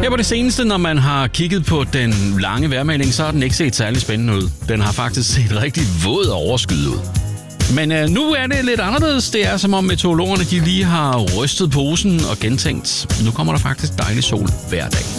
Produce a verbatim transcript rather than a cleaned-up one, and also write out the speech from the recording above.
Her på det seneste, når man har kigget på den lange vejrmelding, så har den ikke set særlig spændende ud. Den har faktisk set rigtig våd og overskyet ud. Men øh, nu er det lidt anderledes. Det er som om meteorologerne de lige har rystet posen og gentænkt. Nu kommer der faktisk dejlig sol hver dag.